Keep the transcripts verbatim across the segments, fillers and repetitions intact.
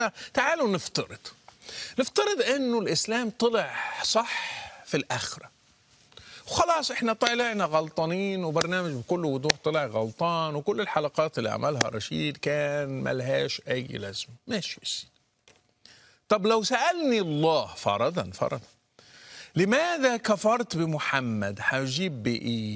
تعالوا نفترض نفترض انه الاسلام طلع صح في الاخره، وخلاص احنا طلعنا غلطانين، وبرنامج بكل وضوح طلع غلطان، وكل الحلقات اللي عملها رشيد كان ملهاش اي لازمه. ماشي يا سيدي. طب لو سالني الله فرضا فرضا لماذا كفرت بمحمد، هجيب بايه؟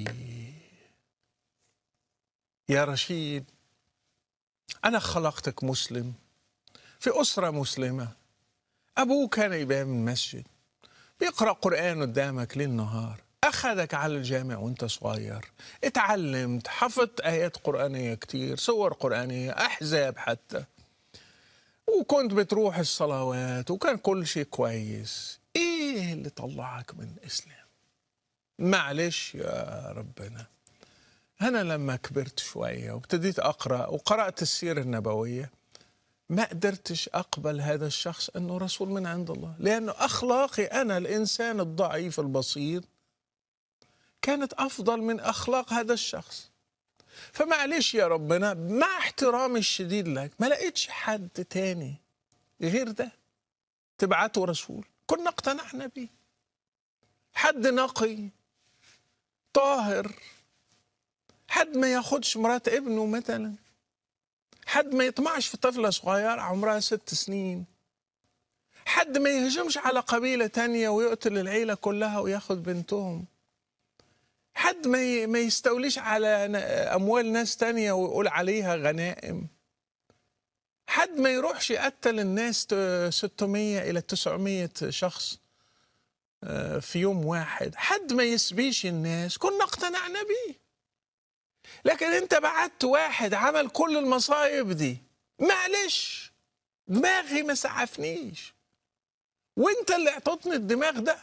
يا رشيد، انا خلقتك مسلم في اسره مسلمه، ابوك كان امام المسجد بيقرأ قرآن قدامك ليل نهار، أخذك على الجامع وانت صغير، اتعلمت، حفظت آيات قرآنية كتير، سور قرآنية، أحزاب حتى، وكنت بتروح الصلوات، وكان كل شيء كويس. إيه اللي طلعك من الإسلام؟ معلش يا ربنا، أنا لما كبرت شوية وابتديت أقرأ وقرأت السيرة النبوية ما قدرتش أقبل هذا الشخص أنه رسول من عند الله، لأنه أخلاقي أنا الإنسان الضعيف البسيط كانت أفضل من أخلاق هذا الشخص. فمعلش يا ربنا، مع احترامي الشديد لك، ما لقيتش حد تاني غير ده تبعته رسول كنا اقتنعنا بيه، حد نقي طاهر، حد ما ياخدش مرات ابنه مثلا، حد ما يطمعش في طفلة صغيرة عمرها ست سنين، حد ما يهجمش على قبيلة تانية ويقتل العيلة كلها وياخد بنتهم، حد ما ما يستوليش على أموال ناس تانية ويقول عليها غنائم، حد ما يروحش يقتل الناس ستمية إلى تسعمية شخص في يوم واحد، حد ما يسبيش الناس، كنا اقتنعنا بيه. لكن انت بعت واحد عمل كل المصايب دي، معلش دماغي ما سعفنيش، وانت اللي اعطتني الدماغ ده،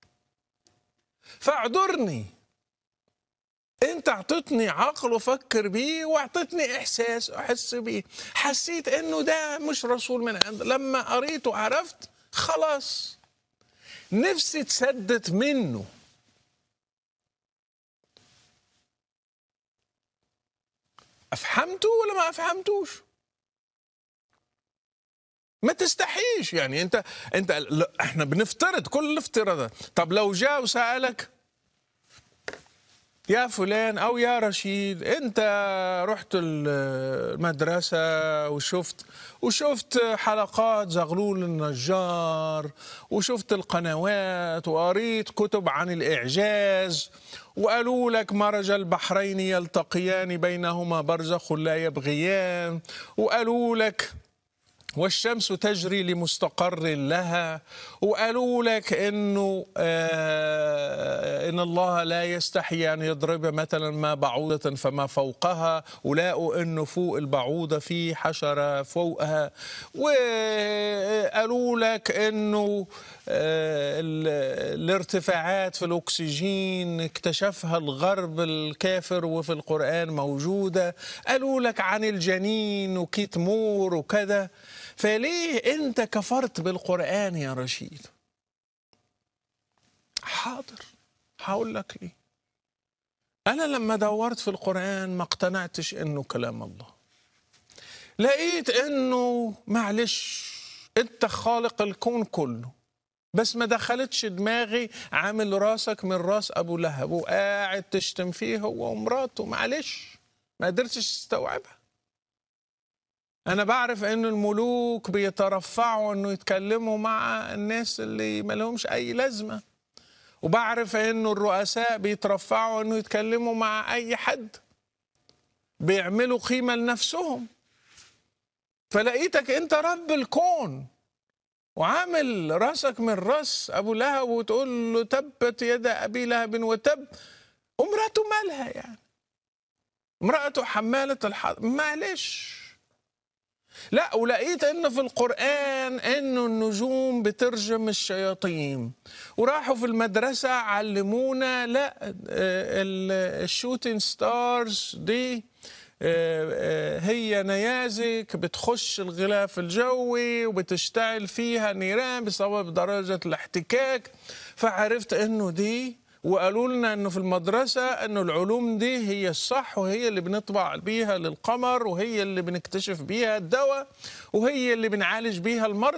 فاعذرني. انت اعطتني عقل وفكر بيه، واعطتني احساس احس بيه، حسيت انه ده مش رسول من عند، لما قريته وعرفت خلاص نفسي تسدت منه. افهمته ولا ما افهمتوش؟ ما تستحيش يعني. انت انت لا، احنا بنفترض كل الافتراضات. طب لو جاء وسألك يا فلان او يا رشيد، انت رحت المدرسة وشفت وشفت حلقات زغلول النجار، وشفت القنوات، وقريت كتب عن الإعجاز، وقالوا لك مرج البحرين يلتقيان بينهما برزخ لا يبغيان، وقالوا لك والشمس تجري لمستقر لها، وقالوا لك انه آه ان الله لا يستحي ان يضرب مثلا ما بعوضة فما فوقها، ولقوا انه فوق البعوضة في حشرة فوقها، وقالوا لك انه آه الارتفاعات في الاكسجين اكتشفها الغرب الكافر وفي القرآن موجودة، قالوا لك عن الجنين وكيت مور وكذا. فليه انت كفرت بالقرآن يا رشيد؟ حاضر، هقول لك ليه. انا لما دورت في القرآن ما اقتنعتش انه كلام الله، لقيت انه معلش انت خالق الكون كله، بس ما دخلتش دماغي عامل راسك من راس ابو لهب وقاعد تشتم فيه هو ومراته، معلش ما قدرتش استوعبها. أنا بعرف إنه الملوك بيترفعوا إنه يتكلموا مع الناس اللي ما لهمش أي لازمة، وبعرف إنه الرؤساء بيترفعوا إنه يتكلموا مع أي حد، بيعملوا قيمة لنفسهم. فلقيتك أنت رب الكون وعامل راسك من راس أبو لهب وتقول له تبت يد أبي لهب وتب، ومراته مالها يعني؟ امرأته حمالة الحطب، معلش. لا، ولقيت انه في القرآن انه النجوم بترجم الشياطين، وراحوا في المدرسة علمونا لا الشوتين ستارز دي هي نيازك بتخش الغلاف الجوي وبتشتعل فيها نيران بسبب درجة الاحتكاك، فعرفت انه دي وقالوا لنا انه في المدرسه انه العلوم دي هي الصح، وهي اللي بنطبع بيها للقمر، وهي اللي بنكتشف بيها الدواء، وهي اللي بنعالج بيها المرضى.